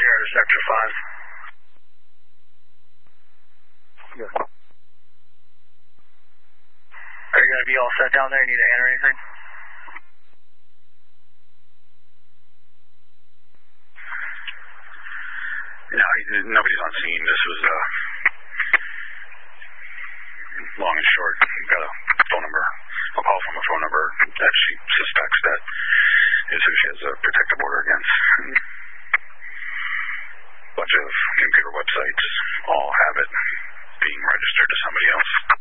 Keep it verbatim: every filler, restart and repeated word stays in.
here to Sector five. Yes. Are you going to be all set down there? Need to enter anything? No, nobody's on scene. This was uh, long and short. We've got a phone number, a call from a phone number that she suspects that is who she has a protective order against. A bunch of computer websites all have it being registered to somebody else.